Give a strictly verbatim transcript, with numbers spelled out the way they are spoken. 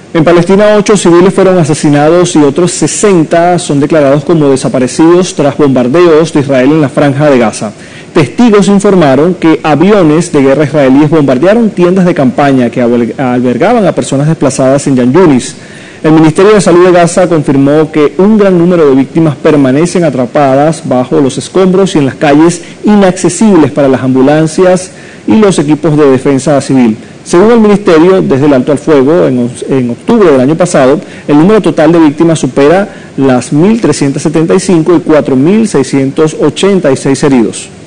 En Palestina, ocho civiles fueron asesinados y otros sesenta son declarados como desaparecidos tras bombardeos de Israel en la Franja de Gaza. Testigos informaron que aviones de guerra israelíes bombardearon tiendas de campaña que albergaban a personas desplazadas en Yan Yunis. El Ministerio de Salud de Gaza confirmó que un gran número de víctimas permanecen atrapadas bajo los escombros y en las calles inaccesibles para las ambulancias y los equipos de defensa civil. Según el Ministerio, desde el alto al fuego, en, en octubre del año pasado, el número total de víctimas supera las mil trescientos setenta y cinco y cuatro mil seiscientos ochenta y seis heridos.